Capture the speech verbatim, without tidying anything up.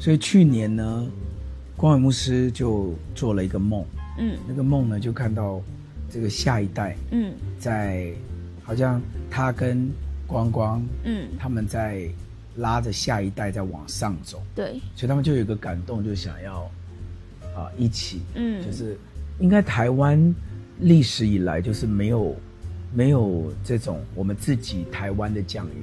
所以去年呢，光伟牧师就做了一个梦，嗯，那个梦呢就看到这个下一代，嗯，在好像他跟光光，嗯，他们在拉着下一代在往上走， 对， 所以他们就有一个感动，就想要啊、一起，嗯，就是应该台湾历史以来就是没有没有这种我们自己台湾的教育，